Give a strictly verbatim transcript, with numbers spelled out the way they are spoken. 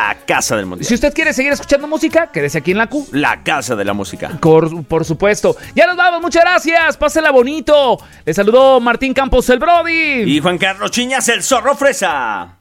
la casa del mundial. Si usted quiere seguir escuchando música, quédese aquí en la Q. La casa de la música. Por, por supuesto. Ya nos vamos, muchas gracias. Pásela bonito. Les saludó Martín Campos, el Brody. Y Juan Carlos Chiñas, el Zorro Fresa.